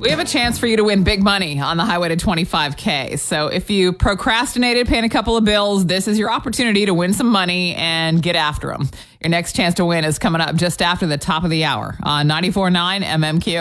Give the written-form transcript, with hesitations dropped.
We have a chance for you to win big money on the highway to 25K. So if you procrastinated paying a couple of bills, this is your opportunity to win some money and get after them. Your next chance to win is coming up just after the top of the hour on 94.9 MMQ.